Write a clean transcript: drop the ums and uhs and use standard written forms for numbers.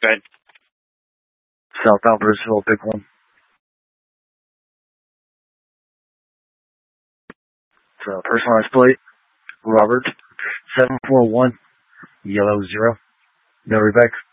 Good. Southbound Bruceville, big one. It's a personalized plate. Robert, 741, yellow 0. No rebag.